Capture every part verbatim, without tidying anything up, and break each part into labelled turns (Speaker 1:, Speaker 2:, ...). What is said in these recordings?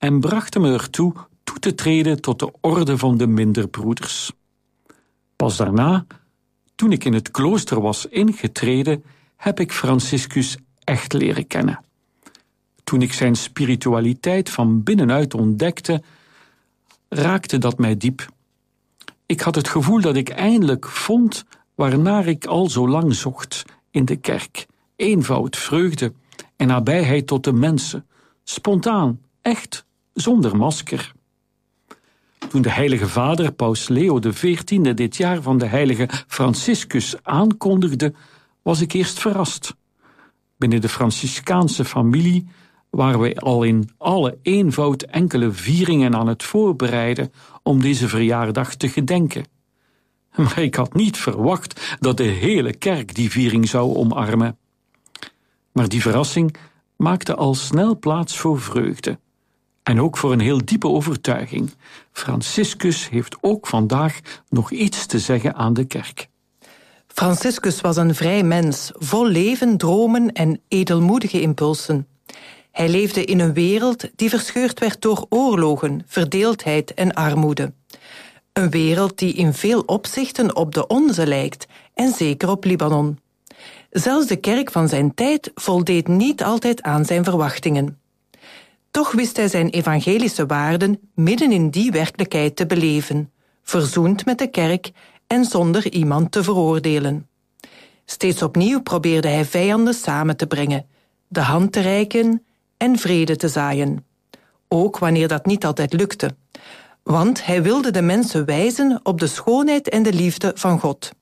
Speaker 1: en brachten me ertoe toe te treden tot de orde van de minderbroeders. Pas daarna, toen ik in het klooster was ingetreden, heb ik Franciscus echt leren kennen. Toen ik zijn spiritualiteit van binnenuit ontdekte, raakte dat mij diep. Ik had het gevoel dat ik eindelijk vond waarnaar ik al zo lang zocht in de kerk. Eenvoud, vreugde en nabijheid tot de mensen. Spontaan, echt, zonder masker. Toen de heilige vader, paus Leo de veertiende, dit jaar van de heilige Franciscus aankondigde, was ik eerst verrast. Binnen de Franciscaanse familie waren wij al in alle eenvoud enkele vieringen aan het voorbereiden om deze verjaardag te gedenken. Maar ik had niet verwacht dat de hele kerk die viering zou omarmen. Maar die verrassing maakte al snel plaats voor vreugde. En ook voor een heel diepe overtuiging. Franciscus heeft ook vandaag nog iets te zeggen aan de kerk.
Speaker 2: Franciscus was een vrij mens, vol leven, dromen en edelmoedige impulsen. Hij leefde in een wereld die verscheurd werd door oorlogen, verdeeldheid en armoede. Een wereld die in veel opzichten op de onze lijkt, en zeker op Libanon. Zelfs de kerk van zijn tijd voldeed niet altijd aan zijn verwachtingen. Toch wist hij zijn evangelische waarden midden in die werkelijkheid te beleven, verzoend met de kerk en zonder iemand te veroordelen. Steeds opnieuw probeerde hij vijanden samen te brengen, de hand te reiken en vrede te zaaien. Ook wanneer dat niet altijd lukte. Want hij wilde de mensen wijzen op de schoonheid en de liefde van God.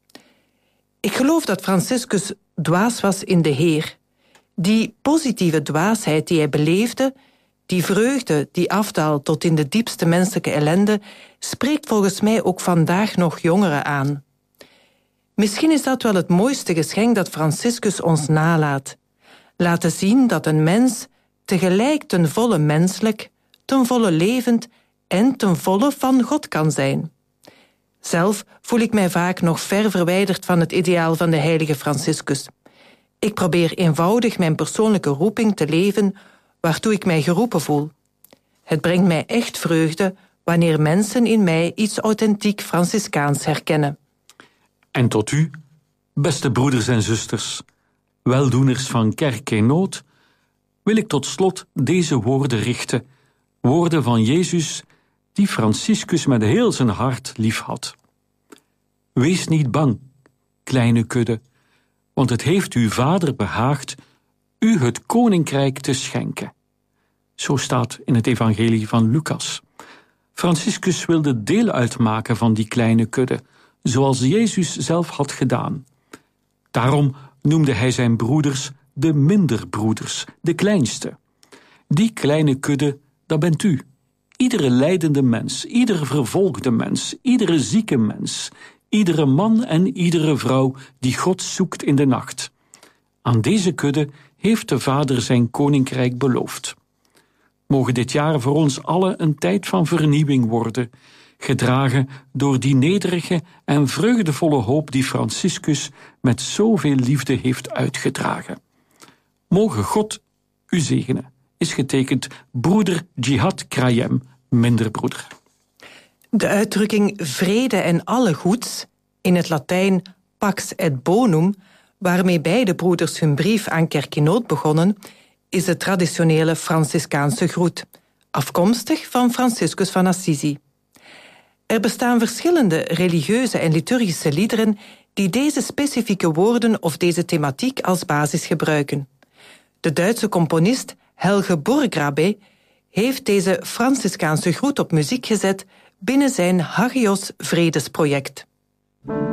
Speaker 2: Ik geloof dat Franciscus dwaas was in de Heer. Die positieve dwaasheid die hij beleefde, die vreugde die afdaalt tot in de diepste menselijke ellende, spreekt volgens mij ook vandaag nog jongeren aan. Misschien is dat wel het mooiste geschenk dat Franciscus ons nalaat. Laten zien dat een mens tegelijk ten volle menselijk, ten volle levend en ten volle van God kan zijn. Zelf voel ik mij vaak nog ver verwijderd van het ideaal van de heilige Franciscus. Ik probeer eenvoudig mijn persoonlijke roeping te leven waartoe ik mij geroepen voel. Het brengt mij echt vreugde wanneer mensen in mij iets authentiek Franciscaans herkennen.
Speaker 1: En tot u, beste broeders en zusters, weldoeners van kerk in nood, wil ik tot slot deze woorden richten, woorden van Jezus die Franciscus met heel zijn hart lief had. Wees niet bang, kleine kudde, want het heeft uw vader behaagd u het koninkrijk te schenken. Zo staat in het evangelie van Lucas. Franciscus wilde deel uitmaken van die kleine kudde, zoals Jezus zelf had gedaan. Daarom noemde hij zijn broeders de minderbroeders, de kleinste. Die kleine kudde, dat bent u. Iedere lijdende mens, iedere vervolgde mens, iedere zieke mens, iedere man en iedere vrouw die God zoekt in de nacht. Aan deze kudde heeft de Vader zijn koninkrijk beloofd. Mogen dit jaar voor ons allen een tijd van vernieuwing worden, gedragen door die nederige en vreugdevolle hoop die Franciscus met zoveel liefde heeft uitgedragen. Mogen God u zegenen, is getekend broeder Jihad Krayem, minderbroeder.
Speaker 2: De uitdrukking vrede en alle goeds, in het Latijn pax et bonum, waarmee beide broeders hun brief aan kerk in nood begonnen, is de traditionele Franciscaanse groet, afkomstig van Franciscus van Assisi. Er bestaan verschillende religieuze en liturgische liederen die deze specifieke woorden of deze thematiek als basis gebruiken. De Duitse componist Helge Burggrabe heeft deze Franciscaanse groet op muziek gezet binnen zijn Hagios Vredesproject.